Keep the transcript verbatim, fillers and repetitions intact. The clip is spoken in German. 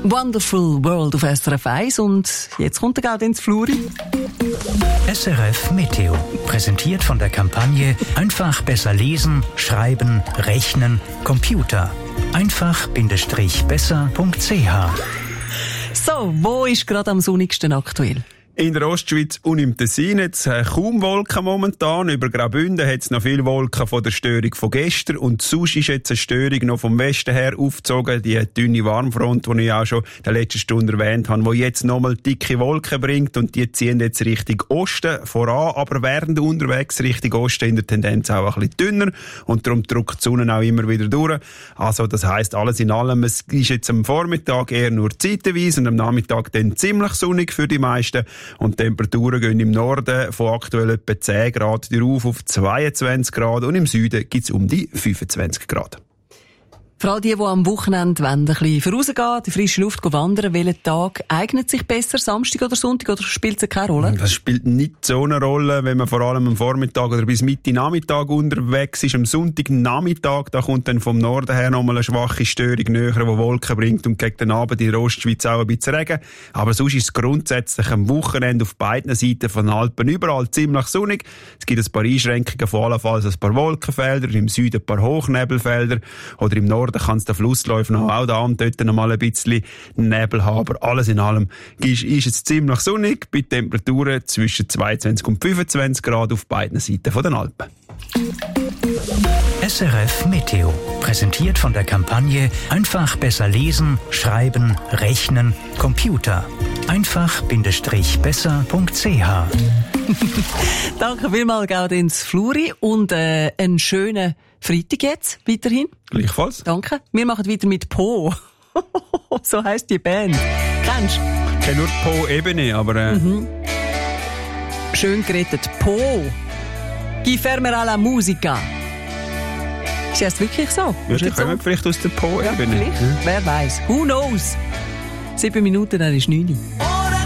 Wonderful World auf S R F eins und jetzt kommt der Gaudenz Fluri. S R F Meteo, präsentiert von der Kampagne Einfach besser lesen, schreiben, rechnen, Computer. einfach-besser punkt c h. So, wo ist gerade am sonnigsten aktuell? In der Ostschweiz und im Tessin jetzt äh, kaum Wolken momentan. Über Graubünden hat es noch viele Wolken von der Störung von gestern. Und sonst ist jetzt eine Störung noch vom Westen her aufgezogen. Die dünne Warmfront, die ich auch schon in der letzten Stunde erwähnt habe, die jetzt nochmal dicke Wolken bringt. Und die ziehen jetzt Richtung Osten voran. Aber während unterwegs Richtung Osten in der Tendenz auch ein bisschen dünner. Und darum drückt die Sonne auch immer wieder durch. Also das heisst, alles in allem, es ist jetzt am Vormittag eher nur zeitweise und am Nachmittag dann ziemlich sonnig für die meisten. Und die Temperaturen gehen im Norden von aktuell etwa zehn Grad rauf auf zweiundzwanzig Grad und im Süden gibt es um die fünfundzwanzig Grad. Für all die, die am Wochenende ein bisschen vorausgehen, die frische Luft wandern, welcher Tag eignet sich besser, Samstag oder Sonntag, oder spielt es keine Rolle? Das spielt nicht so eine Rolle, wenn man vor allem am Vormittag oder bis Mitte Nachmittag unterwegs ist. Am Sonntagnachmittag, da kommt dann vom Norden her nochmal eine schwache Störung näher, die Wolken bringt und gegen den Abend in der Ostschweiz auch ein bisschen Regen. Aber sonst ist es grundsätzlich am Wochenende auf beiden Seiten von den Alpen überall ziemlich sonnig. Es gibt ein paar Einschränkungen, vor allem ein paar Wolkenfelder, im Süden ein paar Hochnebelfelder oder im Norden kann es den Flussläufen auch da und dort noch mal ein bisschen Nebel haben. Aber alles in allem ist, ist es ziemlich sonnig, bei Temperaturen zwischen zweiundzwanzig und fünfundzwanzig Grad auf beiden Seiten von den Alpen. S R F Meteo, präsentiert von der Kampagne Einfach besser lesen, schreiben, rechnen, Computer. einfach-besser punkt c h. Danke vielmals, Gaudenz Fluri, und äh, einen schönen Freitag jetzt weiterhin. Gleichfalls. Danke. Wir machen weiter mit Po. So heisst die Band. Kennst du? Ich kenne nur Po-Ebene, aber... Äh mhm. Schön gerettet. Po. Chi fermerà la musica. Ist das wirklich so? Ja, die kommen vielleicht aus der Po-Ebene. Ja, vielleicht. Ja. Wer weiß. Who knows? Sieben Minuten, dann ist neun.